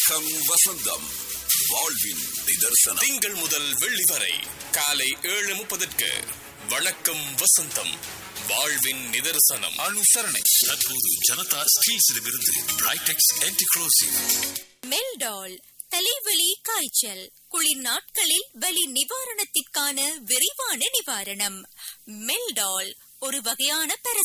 வணக்கம் வசந்தம். வாழ்வின் நிதர்சனம். திங்கள் முதல் வெள்ளி வரை காலை 7:30 வணக்கம் வசந்தம். வாழ்வின் நிதர்சனம். அனுசரணை. தற்போது ஜனதா ஸ்டீல்ஸிடமிருந்து பிரைடெக்ஸ் ஆன்டிக்ரோசிவ். மெல்டால் தலைவலி காய்ச்சல் குளிர் நாட்களில் வலி நிவாரணத்திற்கான விரைவான நிவாரணம். மெல்டால் ஒரு வகையான